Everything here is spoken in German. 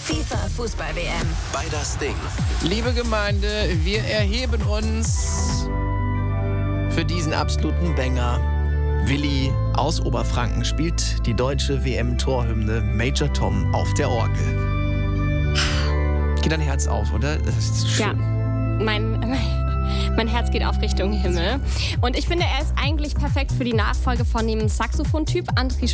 FIFA Fußball-WM. Bei das Ding. Liebe Gemeinde, wir erheben uns für diesen absoluten Banger. Willi aus Oberfranken spielt die deutsche WM-Torhymne Major Tom auf der Orgel. Geht dein Herz auf, oder? Das ist schön. Ja, mein Herz geht auf Richtung Himmel. Und ich finde, er ist eigentlich perfekt für die Nachfolge von dem Saxophon-Typ André